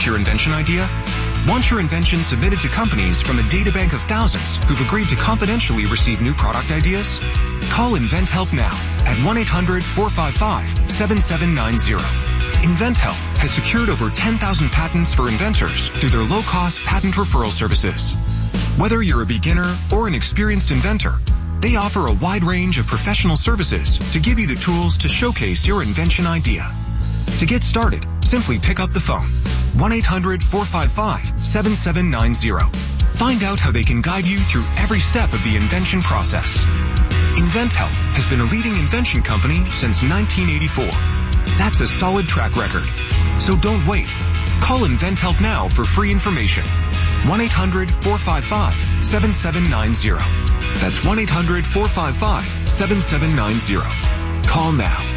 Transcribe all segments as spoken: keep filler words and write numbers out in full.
your invention idea? Want your invention submitted to companies from a databank of thousands who've agreed to confidentially receive new product ideas? Call InventHelp now at one eight hundred four five five seven seven nine zero. InventHelp has secured over ten thousand patents for inventors through their low-cost patent referral services. Whether you're a beginner or an experienced inventor, they offer a wide range of professional services to give you the tools to showcase your invention idea. To get started, simply pick up the phone. one eight hundred four five five seven seven nine zero. Find out how they can guide you through every step of the invention process. InventHelp has been a leading invention company since nineteen eighty-four. That's a solid track record. So don't wait. Call InventHelp now for free information. one eight hundred four five five seven seven nine zero. That's one eight hundred four five five seven seven nine zero. Call now.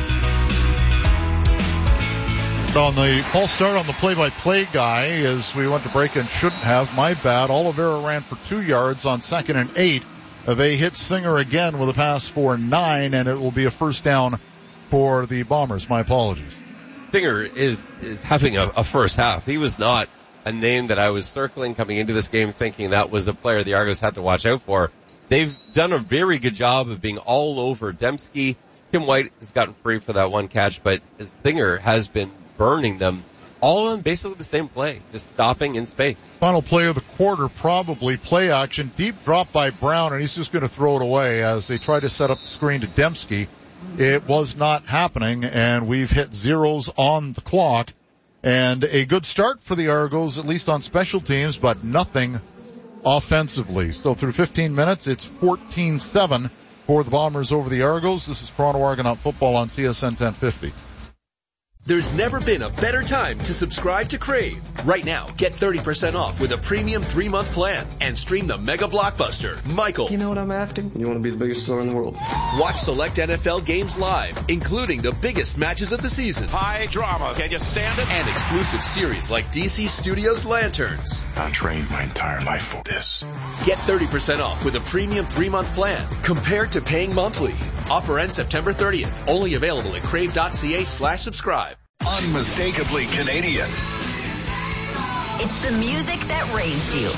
On the false start on the play-by-play guy as we went to break and shouldn't have. My bad. Oliveira ran for two yards on second and eight. They hit Singer again with a pass for nine, and it will be a first down for the Bombers. My apologies. Singer is, is having a, a first half. He was not a name that I was circling coming into this game thinking that was a player the Argos had to watch out for. They've done a very good job of being all over Dembski. Tim White has gotten free for that one catch, but Singer has been burning them all on basically the same play, just stopping in space. Final play of the quarter, probably play action. Deep drop by Brown, and he's just going to throw it away as they try to set up the screen to Dembski. It was not happening, and we've hit zeros on the clock. And a good start for the Argos, at least on special teams, but nothing offensively. So through fifteen minutes, it's fourteen seven for the Bombers over the Argos. This is Toronto Argonaut football on T S N ten fifty. There's never been a better time to subscribe to Crave. Right now, get thirty percent off with a premium three-month plan and stream the mega blockbuster, Michael. You know what I'm after? You want to be the biggest star in the world. Watch select N F L games live, including the biggest matches of the season. High drama. Can you stand it? And exclusive series like D C Studios Lanterns. I trained my entire life for this. Get thirty percent off with a premium three-month plan compared to paying monthly. Offer ends September thirtieth. Only available at crave.ca slash subscribe. Unmistakably Canadian. It's the music that raised you.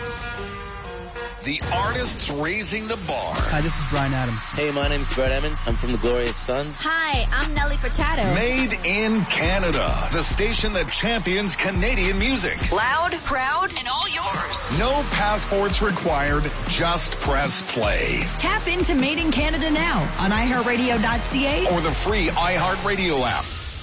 The artists raising the bar. Hi, this is Bryan Adams. Hey, my name's Brett Emmons. I'm from the Glorious Sons. Hi, I'm Nelly Furtado. Made in Canada. The station that champions Canadian music. Loud, proud, and all yours. No passports required. Just press play. Tap into Made in Canada now on i heart radio dot c a or the free iHeartRadio app.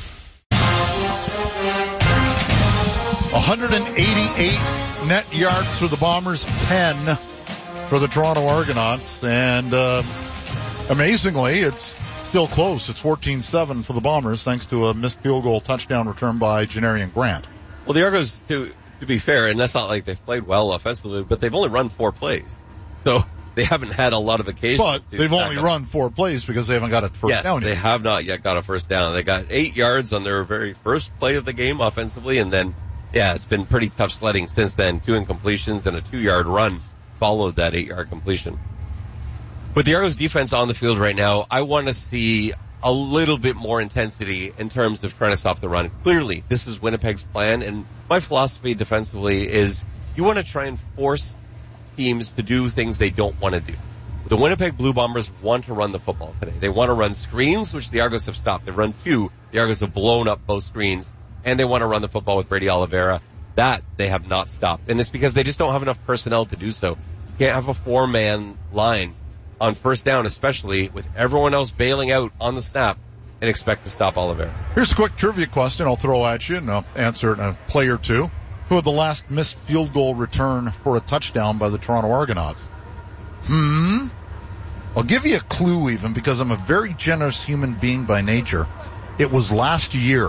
one hundred eighty-eight net yards for the Bombers, ten for the Toronto Argonauts, and uh, amazingly, it's still close. It's fourteen seven for the Bombers, thanks to a missed field goal touchdown return by Janarian Grant. Well, the Argos, to, to be fair, and that's not like they've played well offensively, but they've only run four plays. So they haven't had a lot of occasions. But they've only run four plays because they haven't got a first yes, down yet. They have not yet got a first down. They got eight yards on their very first play of the game offensively, and then, yeah, it's been pretty tough sledding since then. Two incompletions and a two-yard run followed that eight-yard completion. With the Argos defense on the field right now, I want to see a little bit more intensity in terms of trying to stop the run. Clearly, this is Winnipeg's plan, and my philosophy defensively is you want to try and force teams to do things they don't want to do. The Winnipeg Blue Bombers want to run the football today. They want to run screens, which the Argos have stopped. They've run two. The Argos have blown up both screens, and they want to run the football with Brady Oliveira. That they have not stopped, and it's because they just don't have enough personnel to do so. You can't have a four-man line on first down, especially with everyone else bailing out on the snap, and expect to stop Oliveira. Here's a quick trivia question I'll throw at you, and I'll answer it in a play or two. Who had the last missed field goal return for a touchdown by the Toronto Argonauts? Hmm? I'll give you a clue even, because I'm a very generous human being by nature. It was last year.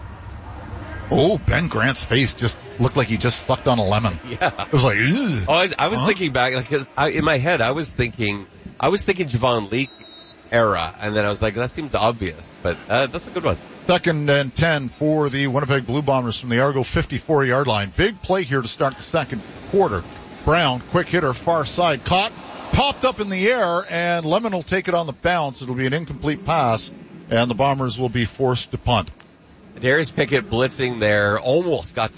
Oh, Ben Grant's face just looked like he just sucked on a lemon. Yeah. It was like, ugh. Oh, I was, I was huh? thinking back, like, cause I, in my head, I was thinking, I was thinking Javon Leake era, and then I was like, that seems obvious, but uh, that's a good one. Second and ten for the Winnipeg Blue Bombers from the Argo fifty-four yard line. Big play here to start the second quarter. Brown, quick hitter, far side, caught, popped up in the air, and Lemon will take it on the bounce. It'll be an incomplete pass, and the Bombers will be forced to punt. Darius Pickett blitzing there, almost got to